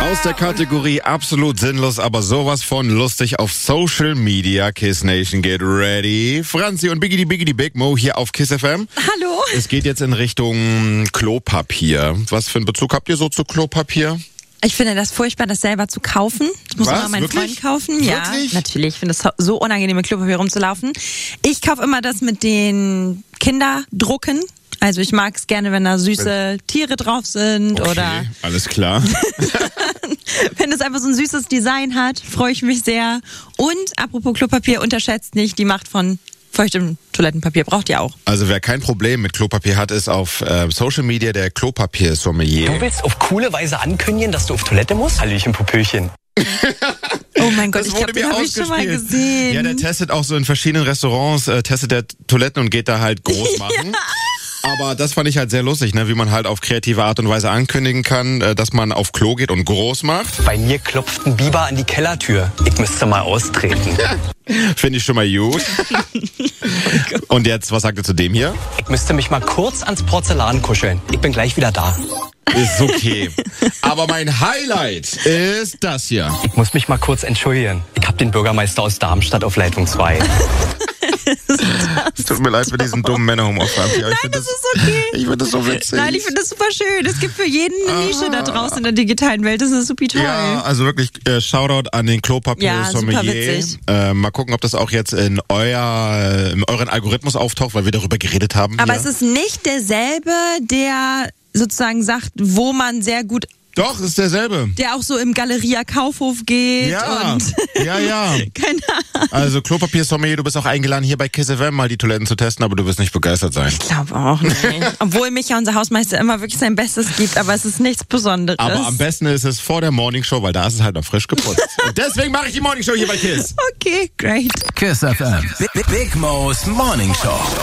Aus der Kategorie absolut sinnlos, aber sowas von lustig auf Social Media. Kiss Nation, get ready. Franzi und Biggity Big Mo hier auf Kiss FM. Hallo. Es geht jetzt in Richtung Klopapier. Was für einen Bezug habt ihr so zu Klopapier? Ich finde das furchtbar, das selber zu kaufen. Das muss immer mein Freund kaufen. Ja, Wirklich? natürlich. Ich finde es so unangenehm, mit Klopapier rumzulaufen. Ich kaufe immer das mit den Kinderdrucken. Also ich mag es gerne, wenn da süße Tiere drauf sind Okay, oder alles klar. wenn es einfach so ein süßes Design hat, freue ich mich sehr. Und apropos Klopapier, unterschätzt nicht die Macht von feuchtem Toilettenpapier. Braucht ihr auch. Also wer kein Problem mit Klopapier hat, ist auf Social Media der Klopapier-Sommelier. Du willst auf coole Weise ankündigen, dass du auf Toilette musst? Hallöchen, Popöchen. Oh mein Gott, Das ich glaube, den habe ich schon mal gesehen. Ja, der testet auch so in verschiedenen Restaurants, testet der Toiletten und geht da halt groß machen. Aber das fand ich halt sehr lustig, ne? Wie man halt auf kreative Art und Weise ankündigen kann, dass man auf Klo geht und groß macht. Bei mir klopft ein Biber an die Kellertür. Ich müsste mal austreten. Finde ich schon mal gut. Und jetzt, was sagt ihr zu dem hier? Ich müsste mich mal kurz ans Porzellan kuscheln. Ich bin gleich wieder da. Ist okay. Aber mein Highlight ist das hier. Ich muss mich mal kurz entschuldigen. Ich habe den Bürgermeister aus Darmstadt auf Leitung 2. Es tut mir leid für diesen dummen Männerhumor. Nein, das ist okay. Ich finde das so witzig. Nein, ich finde das super schön. Es gibt für jeden eine Nische da draußen in der digitalen Welt. Das ist super toll. Ja, also wirklich Shoutout an den Klopapier-Sommelier. Ja, super witzig. Mal gucken, ob das auch jetzt in euren Algorithmus auftaucht, weil wir darüber geredet haben. Aber hier. es ist nicht derselbe, der sozusagen sagt, wo man sehr gut, Doch, ist derselbe. der auch so im Galeria Kaufhof geht Ja, und ja. keine Ahnung. Also Klopapier-Sommelier, du bist auch eingeladen, hier bei Kiss FM mal die Toiletten zu testen, aber du wirst nicht begeistert sein. Ich glaube auch nicht. Obwohl Micha, unser Hausmeister, immer wirklich sein Bestes gibt, aber es ist nichts Besonderes. Aber am besten ist es vor der Morningshow, weil da ist es halt noch frisch geputzt. Und deswegen mache ich die Morningshow hier bei Kiss. Okay, great. Kiss FM. Big Mo's Morning Show.